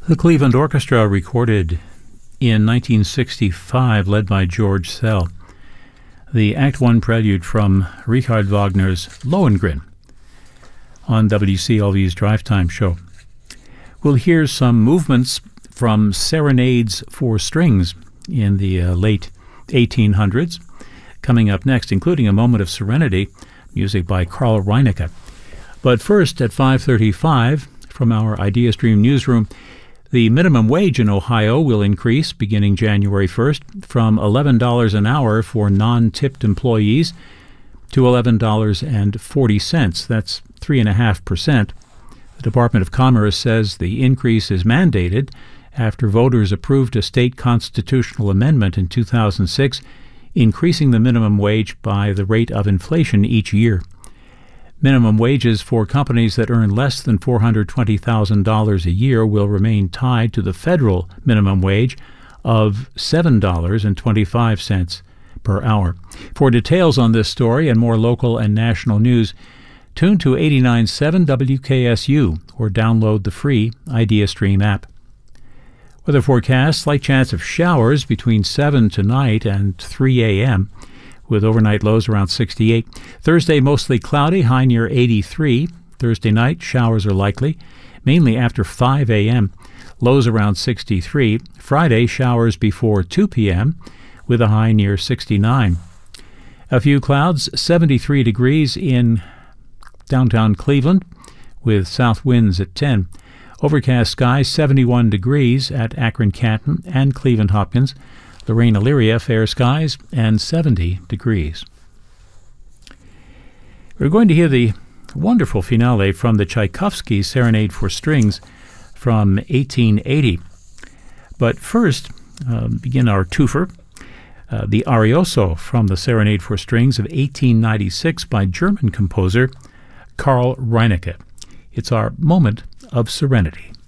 The Cleveland Orchestra recorded in 1965, led by George Szell, the Act 1 prelude from Richard Wagner's Lohengrin on WCLV's Drive Time show. We'll hear some movements from serenades for strings in the late 1800s, coming up next, including a moment of serenity, music by Carl Reinecke. But first, at 5:35, from our IdeaStream newsroom, the minimum wage in Ohio will increase beginning January 1st from $11 an hour for non-tipped employees to $11.40. That's 3.5%. The Department of Commerce says the increase is mandated after voters approved a state constitutional amendment in 2006, increasing the minimum wage by the rate of inflation each year. Minimum wages for companies that earn less than $420,000 a year will remain tied to the federal minimum wage of $7.25 per hour. For details on this story and more local and national news, tune to 89.7 WKSU or download the free IdeaStream app. Weather forecast: slight chance of showers between 7 tonight and 3 a.m., with overnight lows around 68. Thursday, mostly cloudy, high near 83. Thursday night, showers are likely, mainly after 5 a.m., lows around 63. Friday, showers before 2 p.m., with a high near 69. A few clouds, 73 degrees in downtown Cleveland, with south winds at 10. Overcast skies, 71 degrees at Akron-Canton and Cleveland-Hopkins. Lorraine-Elyria, fair skies, and 70 degrees. We're going to hear the wonderful finale from the Tchaikovsky Serenade for Strings from 1880. But first, begin our twofer, the Arioso from the Serenade for Strings of 1896 by German composer Carl Reinecke. It's our moment of serenity.